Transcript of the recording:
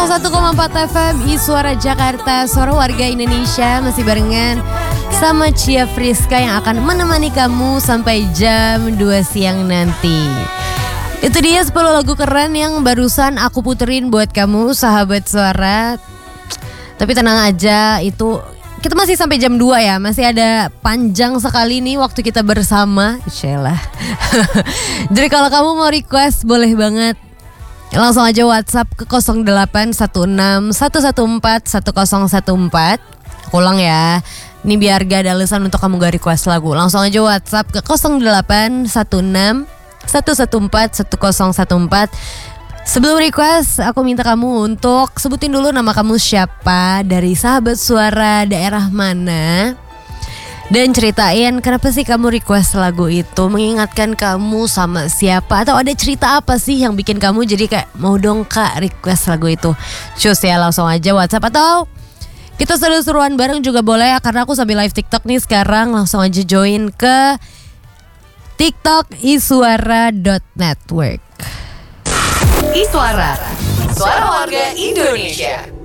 101,4 FM Suara Jakarta, suara warga Indonesia. Masih barengan sama Cia Friska yang akan menemani kamu sampai jam 2 siang nanti. Itu dia 10 lagu keren yang barusan aku puterin buat kamu sahabat suara. Tapi tenang aja, itu kita masih sampai jam 2 ya. Masih ada panjang sekali nih waktu kita bersama. InsyaAllah. Jadi kalau kamu mau request boleh banget, langsung aja WhatsApp ke 0816 114 1014. Ulang ya, ini biar gak ada alasan untuk kamu gak request lagu. Langsung aja WhatsApp ke 0816 114 1014. Sebelum request, aku minta kamu untuk sebutin dulu nama kamu siapa, dari sahabat suara, daerah mana, dan ceritain kenapa sih kamu request lagu itu, mengingatkan kamu sama siapa, atau ada cerita apa sih yang bikin kamu jadi kayak mau dong kak request lagu itu. Cus ya, langsung aja WhatsApp atau kita seru-seruan bareng juga boleh, karena aku sambil live TikTok nih sekarang. Langsung aja join ke TikTok isuara.network. Isuara, suara warga Indonesia.